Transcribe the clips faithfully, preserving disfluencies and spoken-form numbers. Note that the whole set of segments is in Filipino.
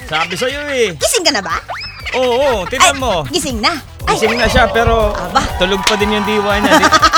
Sabi sa'yo eh. Gising ka na ba? Oo, tingnan mo. Gising na. Ay. Gising na siya pero Aba. tulog pa din yung diwa niya.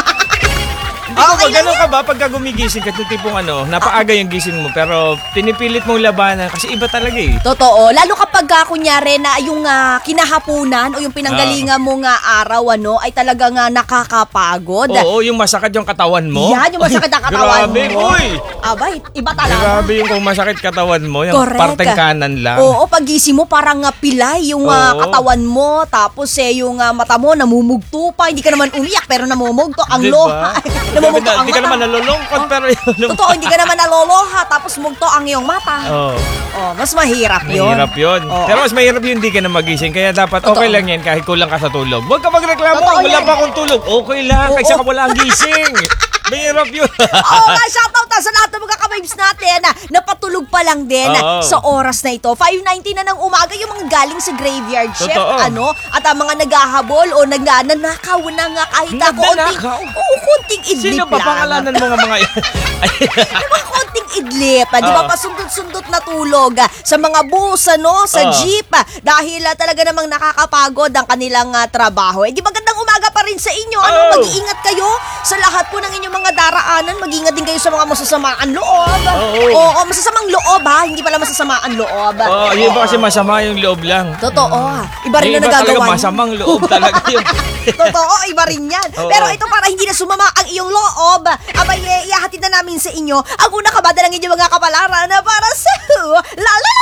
Hindi ko, Okay pag gano'n ka ba, pagka gumigising ka, tipong ano, napaaga yung gising mo, pero pinipilit mong labanan kasi iba talaga eh. Totoo. Lalo kapag uh, kunyari na yung uh, kinahapunan o yung pinanggalingan mong uh, araw, ano, ay talagang uh, nakakapagod. Oo, yung masakit yung katawan mo. Yan, yung masakit ang katawan Grabe, mo. boy. Abay, iba talaga. Grabe yung kung masakit katawan mo, yung Correct. parteng kanan lang. Oo, pagising mo parang uh, pilay yung uh, Oo. katawan mo. Tapos eh, yung uh, mata mo namumugto pa. Hindi ka naman umiyak pero namumugto ang Diba? loha. namumugto ang Hindi ka mata. naman nalulungkot pero yun. Totoo, hindi ka naman naloloha tapos mugto ang iyong mata. Oo. Oh, mas mahirap yun. Mahirap yun. Oo. Pero mas mahirap yun, hindi ka na magising. Kaya dapat Totoo. okay lang yan kahit kulang ka sa tulog. Huwag ka magreklamo, Totoo wala yan. pa akong tulog. Okay lang, Oo. kaysa ka wala ang gising. Mahirap yun. Oo nga, shoutout na sa lahat ng mga kabibs natin na napatulog pa lang din Oo. sa oras na ito. five nineteen na ng umaga yung mga galing sa graveyard shift. Totoo. Ano? At ang mga naghahabol o nag nanakaw na nga kahit na konting, Nagnanakaw? oo, konting idlip Sino pa lang. pangalanan mo nga mga yan? Yung mga konting idlip, ah, di ba, Oo. pasundot-sundot na tulog ah, sa mga bus, ano, sa Oo. jeep, ah, dahil ah, talaga namang nakakapagod ang kanilang ah, trabaho. Eh, di magandang umaga pa rin sa inyo. Ano, Oh. mag-iingat kayo sa lahat po ng inyong mga daraanan. Mag-iingat din kayo sa mga masasamaan loob. Oo. Oo, masasamang loob, ha? Hindi pala masasamaan loob. Oo, oh, yun ba kasi masama yung loob lang. Totoo. Iba rin Yung na iba talaga nagagawa niya. masamang loob talaga yun. Totoo, iba rin yan. Oo. Pero ito, para hindi na sumama ang iyong loob, abay, eh, ihahatid na namin sa inyo ang una kabada ng inyong mga kapalaran na para sa Lala!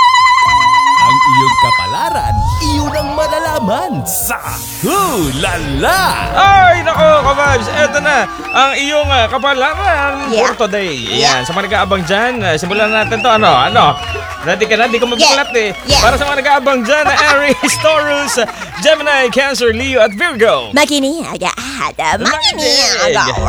Ang iyong kapalaran, iyon ang malalaman sa Hulala! Ay, nako, kababs, eto na ang iyong uh, kapalaran Yeah. for today. Yeah. Ayan, sa mga nag-aabang dyan, uh, simulan natin to. Ano, ano? Ready ka na? Di ko mabuklat eh. Yeah. Para sa mga nag-aabang dyan, na Aries, Taurus, Gemini, Cancer, Leo, at Virgo. Makinig at makinig.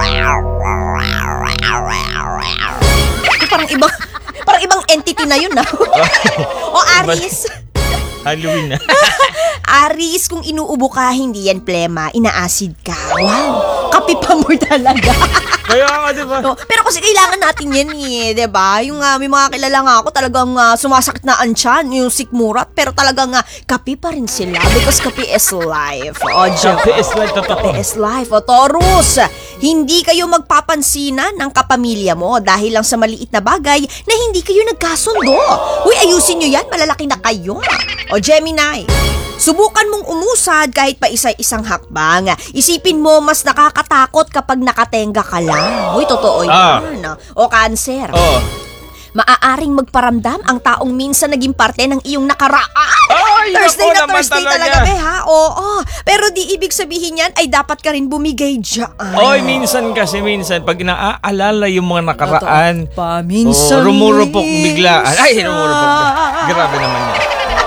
Parang ibang, parang ibang entity na yun, ah. O Aries. Halloween na. Aries, kung inuubo ka, hindi yan plema. Ina-acid ka. Wow. Kapi pa mo talaga. Kaya nga, di ba? No, pero kasi kailangan natin yan eh, 'di ba? Yung uh, may mga kilala nga ako talagang uh, sumasakit na ang tiyan, yung sikmurat, pero talagang uh, kape pa rin sila because kape is life. O, Kape is life, totoo. Kape is life. O, Taurus, hindi kayo magpapansinan ng kapamilya mo dahil lang sa maliit na bagay na hindi kayo nagkasundo. Uy, ayusin nyo yan, malalaki na kayo. O, Gemini, subukan mong umusad kahit pa isa-isang hakbang. Isipin mo, mas nakakatakot kapag nakatenga ka lang. Uy, totoo Ah. yan. O, Cancer, Oo. maaaring magparamdam ang taong minsan naging parte ng iyong nakaraan. Ay, Thursday naku na naman Thursday talaga. talaga, be, ha? Oo. Pero di ibig sabihin yan ay dapat ka rin bumigay dyan. Oy, minsan kasi, minsan, pag naaalala yung mga nakaraan, Paminsan. oh, rumurupok biglaan. Ay, rumurupok. Grabe naman yan.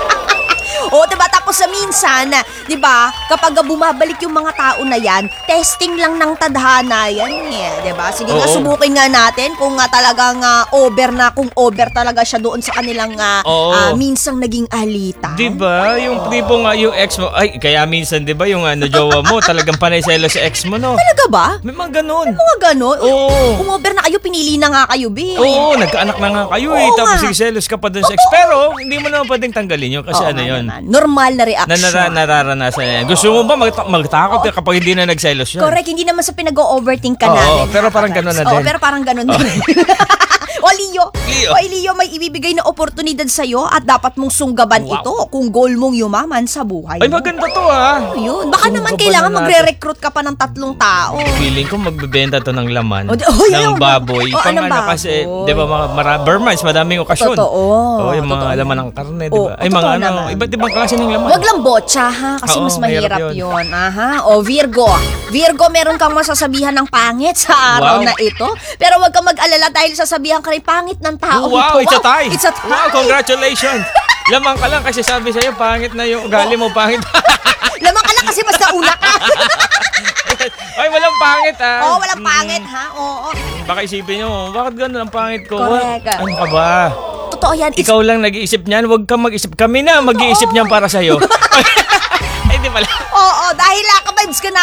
O, diba? Tapos sa minsan, diba, kapag bumabalik yung mga tao na yan, testing lang ng tadhana yan eh. Diba? Sige nga, Oo. subukin nga natin kung nga talagang ah, over na, kung over talaga siya doon sa kanilang ah, Oo. ah, minsang naging alita. Di ba? Yung tipo nga, yung ex mo, ay, kaya minsan, di ba, yung ano, jowa mo, talagang panay selo sa ex mo, no? Talaga ba? May mga ganun. Mga ganon? Oo. Kung over na kayo, pinili na nga kayo, be. Oo, nagkaanak na nga kayo eh. Oo Tapos nga. sige, selos ka pa dun sa ex. Pero, hindi mo naman pwedeng tanggalin yun kasi Oo ano nga yun. naman. Normal na reaction. Na nara- nararanasan yan. Gusto mo ba magta- magtakot ka kapag hindi na nagselos yun? Correct, hindi naman sa pinag-o-overthink ka Oo, namin. pero parang ganun na Oo, din. pero parang ganun na rin. O Leo, Leo. o Leo, may ibibigay na oportunidad sa'yo at dapat mong sunggaban Wow. ito kung goal mong yumaman sa buhay Ay, mo. maganda to ah. Yun, baka naman Sunggaban kailangan na natin. magre-recruit ka pa ng tatlong tao. Feeling ko magbebenta to ng laman. O, di- oh, ng yan, baboy. oh, Pang anong ano kasi, baboy? di ba mga mara- Burmans, madaming okasyon. Totoo. Oh, yung mga Totoo laman yan. ng karne, di ba? Oo, Ay, totoo mga ano, naman. iba't ibang klase ng laman. Wag lang botcha ha, kasi Oo, mas mahirap mahirap yun. yun. Aha. O Virgo, Virgo, meron kang masasabihan ng pangit sa araw Wow. na ito. Pero wag kang mag-alala dahil sasabihan ka rin pangit ng tao. Oh, wow, it's a tie. It's a tie. Wow, congratulations. Lamang ka lang kasi sabi sa'yo, pangit na yung ugali mo, pangit. Lamang ka lang kasi mas nauna ka. Ay, walang pangit ah. Oo, walang pangit ha. Oo. Baka isipin nyo, bakit ganun ang pangit ko? Correct. Ano ka ba? Totoo yan. Is- Ikaw lang nag-iisip niyan, huwag kang mag-isip. Kami na mag-iisip niyan para sa'yo. Ay, di pala. Oo, dahil ah, ka-vibes ka na